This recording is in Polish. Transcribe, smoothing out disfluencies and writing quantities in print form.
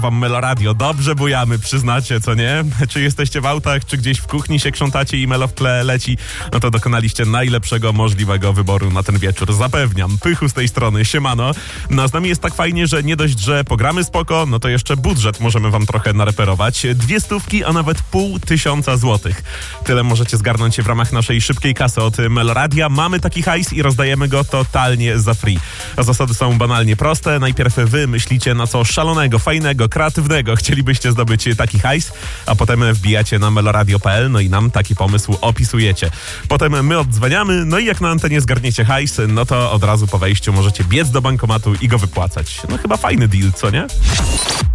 wam Meloradio. Dobrze bujamy, przyznacie, co nie? Czy jesteście w autach, czy gdzieś w kuchni się krzątacie i Melo w tle leci? No to dokonaliście najlepszego możliwego wyboru na ten wieczór. Zapewniam. Pychu z tej strony. Siemano. No z nami jest tak fajnie, że nie dość, że pogramy spoko, no to jeszcze budżet możemy wam trochę nareperować. 200, a nawet 500 złotych. Tyle możecie zgarnąć w ramach naszej szybkiej kasy od Meloradia. Mamy taki hajs i rozdajemy go totalnie za free. A zasady są banalnie proste. Najpierw wy myślicie, na co szalonego, fajnego, kreatywnego chcielibyście zdobyć taki hajs, a potem wbijacie na meloradio.pl, no i nam taki pomysł opisujecie. Potem my oddzwaniamy, no i jak na antenie zgarniecie hajs, no to od razu po wejściu możecie biec do bankomatu i go wypłacać. No chyba fajny deal, co nie?